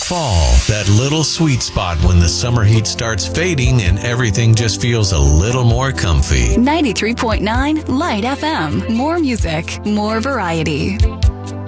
Fall, that little sweet spot when the summer heat starts fading and everything just feels a little more comfy. 93.9 Light FM. More music, more variety.